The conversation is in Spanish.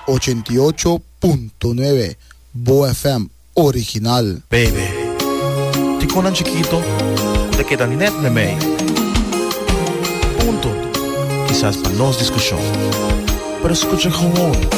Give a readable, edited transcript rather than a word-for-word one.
88.9 Bo FM original. Baby, ti kon aan chiquito, te queda net met mij. Punto. Quizás para nos discusión, pero escucha gewoon